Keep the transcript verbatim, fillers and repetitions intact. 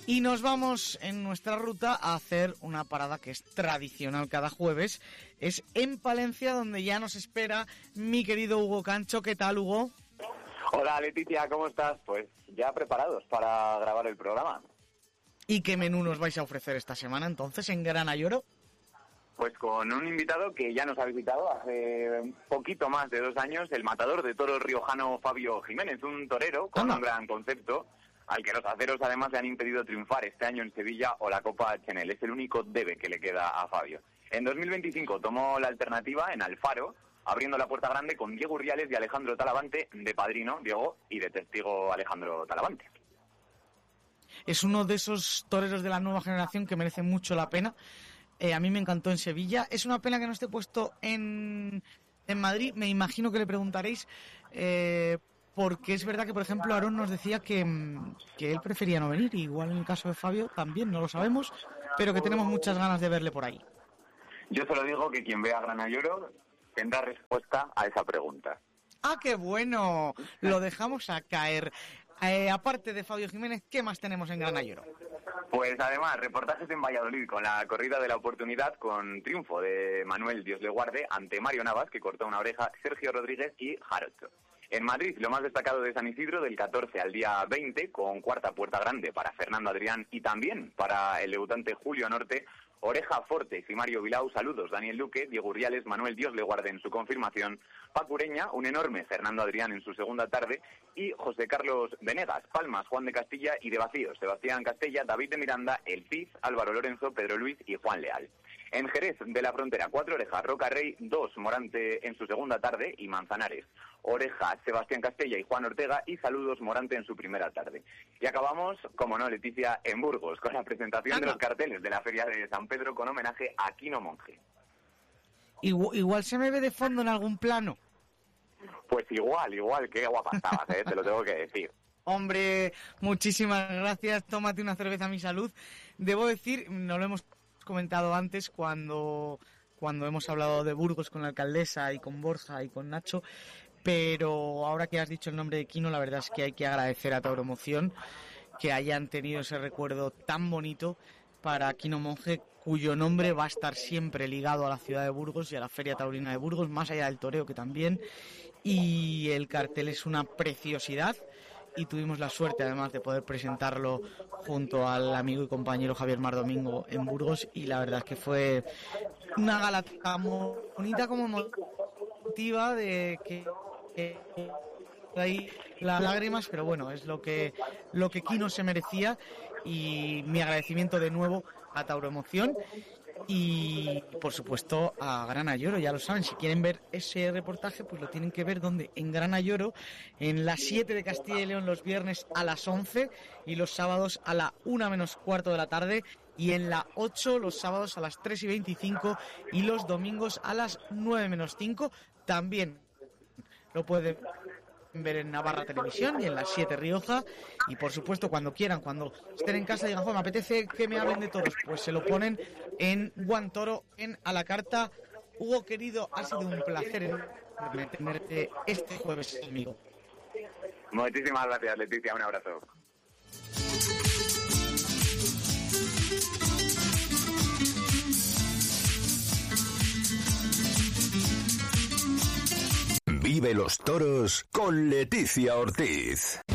Y nos vamos en nuestra ruta a hacer una parada que es tradicional cada jueves. Es en Palencia, donde ya nos espera mi querido Hugo Cancho. ¿Qué tal, Hugo? Hola, Leticia, ¿cómo estás? Pues ya preparados para grabar el programa. ¿Y qué menú nos vais a ofrecer esta semana entonces en Gran Ayoro? Pues con un invitado que ya nos ha visitado hace un poquito más de dos años, el matador de toros riojano Fabio Jiménez, un torero con Anda. un gran concepto, al que los aceros además le han impedido triunfar este año en Sevilla o la Copa Chenel. Es el único debe que le queda a Fabio. En dos mil veinticinco tomó la alternativa en Alfaro, abriendo la puerta grande con Diego Urdiales y Alejandro Talavante, de padrino Diego y de testigo Alejandro Talavante. Es uno de esos toreros de la nueva generación que merece mucho la pena. Eh, a mí me encantó en Sevilla. Es una pena que no esté puesto en, en Madrid. Me imagino que le preguntaréis, eh, porque es verdad que, por ejemplo, Aarón nos decía que, que él prefería no venir. Igual en el caso de Fabio también, no lo sabemos, pero que tenemos muchas ganas de verle por ahí. Yo solo digo que quien vea Gran Ayoro tendrá respuesta a esa pregunta. ¡Ah, qué bueno! Lo dejamos a caer. Eh, aparte de Fabio Jiménez, ¿qué más tenemos en Gran Ayoro? Pues además, reportajes en Valladolid con la corrida de la oportunidad, con triunfo de Manuel Dios le guarde ante Mario Navas, que cortó una oreja, Sergio Rodríguez y Jarocho. En Madrid, lo más destacado de San Isidro, del catorce al día veinte, con cuarta puerta grande para Fernando Adrián y también para el debutante Julio Norte, Oreja Fortes y Mario Vilau, saludos, Daniel Luque, Diego Urdiales, Manuel Dios le guarde en su confirmación, Paco Ureña, un enorme Fernando Adrián en su segunda tarde, y José Carlos Venegas, Palmas, Juan de Castilla y de Vacíos, Sebastián Castella, David de Miranda, El Cid, Álvaro Lorenzo, Pedro Luis y Juan Leal. En Jerez de la Frontera, cuatro orejas, Roca Rey, dos, Morante en su segunda tarde y Manzanares, Oreja, Sebastián Castella y Juan Ortega y saludos, Morante en su primera tarde. Y acabamos, como no, Leticia, en Burgos, con la presentación Anda. de los carteles de la Feria de San Pedro con homenaje a Quino Monje. Igual, igual se me ve de fondo en algún plano. Pues igual, igual, qué guapa estabas, ¿eh? Te lo tengo que decir. Hombre, muchísimas gracias. Tómate una cerveza a mi salud. Debo decir, no lo hemos comentado antes cuando, cuando hemos hablado de Burgos con la alcaldesa y con Borja y con Nacho, pero ahora que has dicho el nombre de Quino, la verdad es que hay que agradecer a Tauromoción que hayan tenido ese recuerdo tan bonito para Quino Monje, cuyo nombre va a estar siempre ligado a la ciudad de Burgos y a la Feria Taurina de Burgos, más allá del toreo que también, y el cartel es una preciosidad. Y tuvimos la suerte, además, de poder presentarlo junto al amigo y compañero Javier Mar Domingo en Burgos. Y la verdad es que fue una gala tan bonita como emotiva, de que, que ahí las lágrimas, pero bueno, es lo que lo que Quino se merecía. Y mi agradecimiento de nuevo a Tauromoción. Y por supuesto a Gran Ayoro, ya lo saben, si quieren ver ese reportaje pues lo tienen que ver donde, en Gran Ayoro, en las siete de Castilla y León los viernes a las once y los sábados a la una menos cuarto de la tarde, y en la ocho los sábados a las tres y veinticinco y los domingos a las nueve menos cinco. También lo pueden ver en Navarra Televisión y en las siete Rioja. Y por supuesto, cuando quieran, cuando estén en casa y digan, me apetece que me hablen de toros, pues se lo ponen en Guan Toro, en A la Carta. Hugo, querido, ha sido un placer tenerte este jueves conmigo. Muchísimas gracias, Leticia, un abrazo. Vive los toros con Leticia Ortiz.